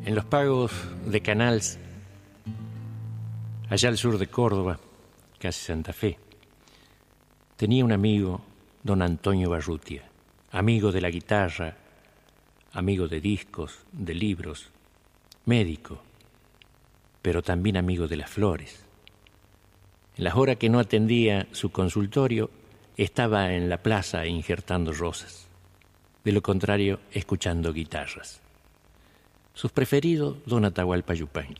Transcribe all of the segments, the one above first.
En los pagos de Canals, allá al sur de Córdoba, casi Santa Fe, tenía un amigo, don Antonio Barrutia, amigo de la guitarra, amigo de discos, de libros, médico, pero también amigo de las flores. En las horas que no atendía su consultorio, estaba en la plaza injertando rosas. De lo contrario, escuchando guitarras. Sus preferidos, don Atahualpa Yupanqui.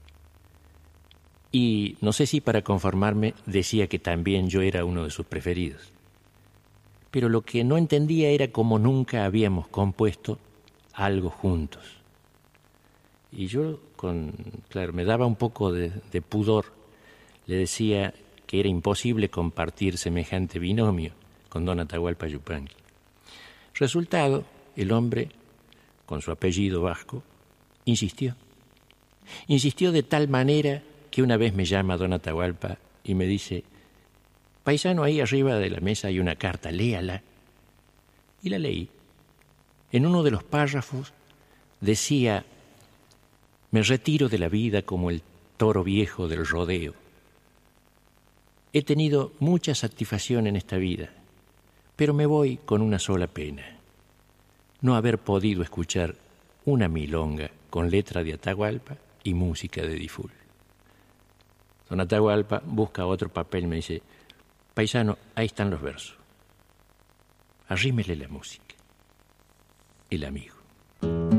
Y no sé si para conformarme decía que también yo era uno de sus preferidos. Pero lo que no entendía era cómo nunca habíamos compuesto algo juntos. Y yo, claro, me daba un poco de pudor. Le decía que era imposible compartir semejante binomio con don Atahualpa Yupanqui. Resultado, el hombre, con su apellido vasco, insistió. Insistió de tal manera que una vez me llama don Atahualpa y me dice: paisano, ahí arriba de la mesa hay una carta, léala. Y la leí. En uno de los párrafos decía: me retiro de la vida como el toro viejo del rodeo. He tenido mucha satisfacción en esta vida, pero me voy con una sola pena: no haber podido escuchar una milonga con letra de Atahualpa y música de Diful. Don Atahualpa busca otro papel y me dice: paisano, ahí están los versos. Arrímele la música. El amigo.